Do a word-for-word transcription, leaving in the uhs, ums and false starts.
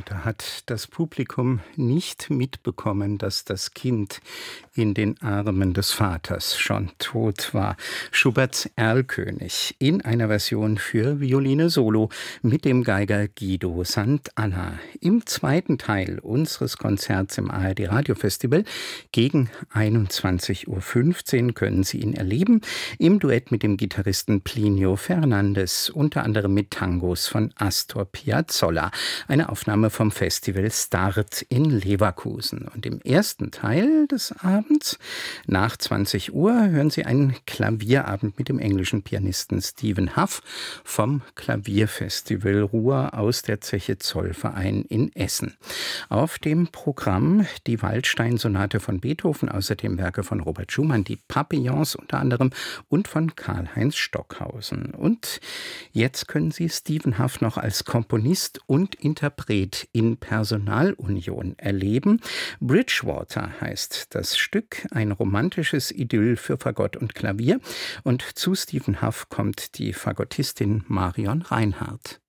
Da hat das Publikum nicht mitbekommen, dass das Kind in den Armen des Vaters schon tot war. Schuberts Erlkönig in einer Version für Violine Solo mit dem Geiger Guido Sant'Anna. Im zweiten Teil unseres Konzerts im A R D Radiofestival gegen einundzwanzig Uhr fünfzehn können Sie ihn erleben im Duett mit dem Gitarristen Plinio Fernandes, unter anderem mit Tangos von Astor Piazzolla. Eine Aufnahme vom Festival Start in Leverkusen. Und im ersten Teil des Abends, nach zwanzig Uhr, hören Sie einen Klavierabend mit dem englischen Pianisten Stephen Hough vom Klavierfestival Ruhr aus der Zeche Zollverein in Essen. Auf dem Programm die Waldstein-Sonate von Beethoven, außerdem Werke von Robert Schumann, die Papillons unter anderem und von Karl-Heinz Stockhausen. Und jetzt können Sie Stephen Hough noch als Komponist und Interpret in Personalunion erleben. Bridgewater heißt das Stück, ein romantisches Idyll für Fagott und Klavier. Und zu Stephen Hough kommt die Fagottistin Marion Reinhardt.